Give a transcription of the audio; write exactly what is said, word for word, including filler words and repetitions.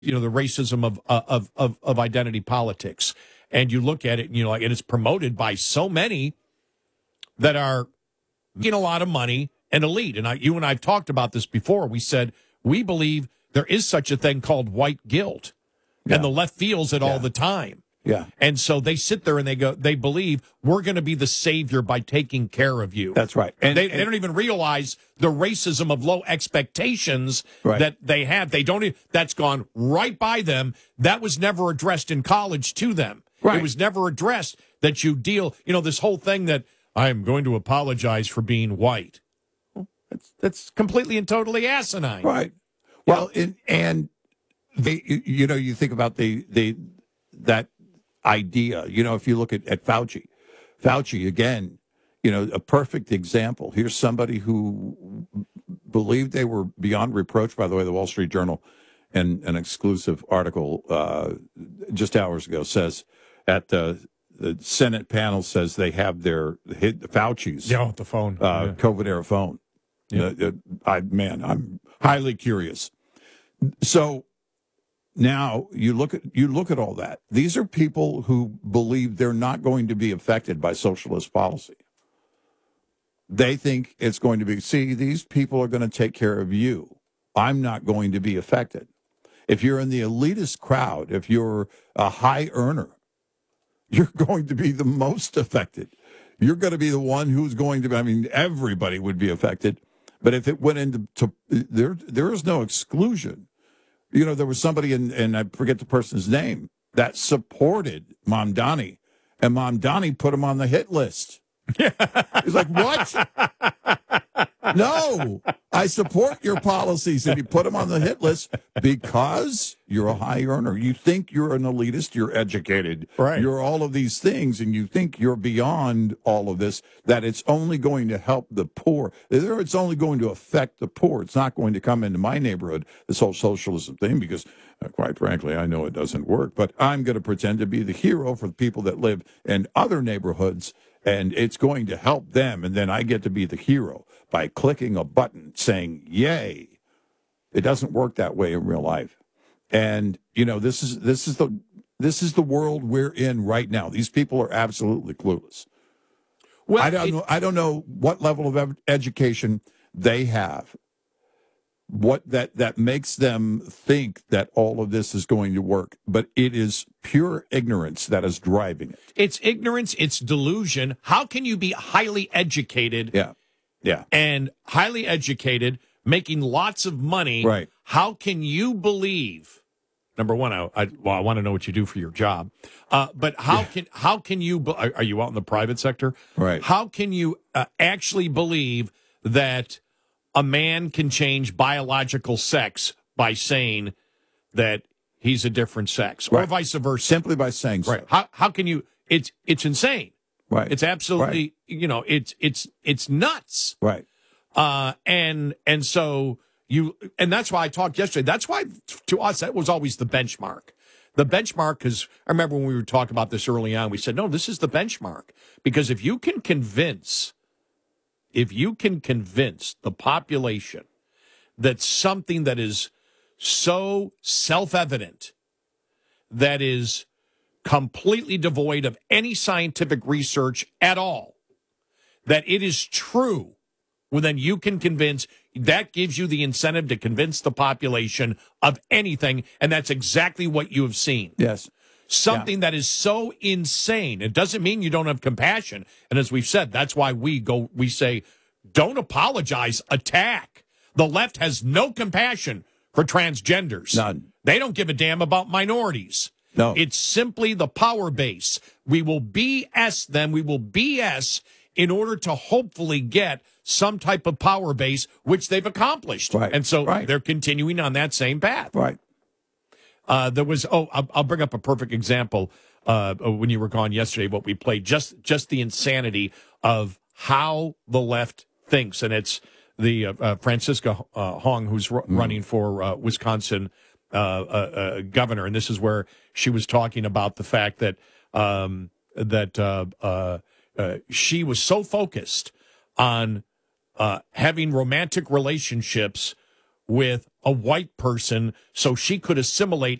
you know, the racism of uh, of of of identity politics, and you look at it, and you know, like, and it's promoted by so many that are making a lot of money and elite. And I, you and I've talked about this before. We said we believe there is such a thing called white guilt, yeah. and the left feels it yeah. all the time. Yeah. And so they sit there and they go, they believe we're going to be the savior by taking care of you. That's right. And they, and, they don't even realize the racism of low expectations right. that they have. They don't, e- that's gone right by them. That was never addressed in college to them. Right. It was never addressed that you deal, you know, this whole thing that I'm going to apologize for being white. Well, that's, that's completely and totally asinine. Right. Well, it, and they, you know, you think about the, the, that, idea, you know, if you look at, at Fauci, Fauci, again, you know, a perfect example. Here's somebody who believed they were beyond reproach. By the way, the Wall Street Journal, and an exclusive article uh, just hours ago says at the, the Senate panel says they have their hit Fauci's yeah, the phone, uh, yeah. COVID era phone. Yeah. Uh, I, man, I'm highly curious. So, now you look at you look at all that. These are people who believe they're not going to be affected by socialist policy. They think it's going to be, see, these people are going to take care of you. I'm not going to be affected. If you're in the elitist crowd, if you're a high earner, you're going to be the most affected. You're going to be the one who's going to be, I mean, everybody would be affected. But if it went into, to, there, there is no exclusion. You know, there was somebody, in, and I forget the person's name, that supported Mamdani, and Mamdani put him on the hit list. He's like, what? No, I support your policies, and you put him on the hit list because you're a high earner. You think you're an elitist, you're educated, right. You're all of these things, and you think you're beyond all of this, that it's only going to help the poor. It's only going to affect the poor. It's not going to come into my neighborhood, this whole socialism thing, because uh, quite frankly, I know it doesn't work, but I'm going to pretend to be the hero for the people that live in other neighborhoods, and it's going to help them, and then I get to be the hero by clicking a button saying, yay. It doesn't work that way in real life. And, you know, this is this is the this is the world we're in right now. These people are absolutely clueless. Well, I don't it, know I don't know what level of ed- education they have. What that, that makes them think that all of this is going to work, but it is pure ignorance that is driving it. It's ignorance, it's delusion. How can you be highly educated? Yeah. Yeah. And highly educated, making lots of money. Right. How can you believe? Number one, I, I well, I want to know what you do for your job. Uh, but how yeah. can how can you? Are, are you out in the private sector? Right. How can you uh, actually believe that a man can change biological sex by saying that he's a different sex, right. or vice versa? Simply by saying so. Right. How how can you? It's it's insane. Right. It's absolutely, right. you know, it's it's it's nuts. Right. Uh, and and so you, and that's why I talked yesterday. That's why to us that was always the benchmark. The benchmark, because I remember when we were talking about this early on, we said, no, this is the benchmark. Because if you can convince, if you can convince the population that something that is so self-evident, that is completely devoid of any scientific research at all, that it is true, well, then you can convince, that gives you the incentive to convince the population of anything, and that's exactly what you have seen. Yes. Something yeah. that is so insane. It doesn't mean you don't have compassion. And as we've said, that's why we go, we say, don't apologize, attack. The left has no compassion for transgenders. None. They don't give a damn about minorities. No. It's simply the power base. We will B S them. We will B S in order to hopefully get some type of power base, which they've accomplished. Right. And so right. they're continuing on that same path. Right. Uh, there was, oh, I'll, I'll bring up a perfect example uh, when you were gone yesterday, what we played, just, just the insanity of how the left thinks. And it's the uh, uh, Francisca uh, Hong, who's r- mm. running for uh, Wisconsin uh, uh, uh, governor. And this is where she was talking about the fact that um, that uh, uh, uh, she was so focused on uh, having romantic relationships with a white person so she could assimilate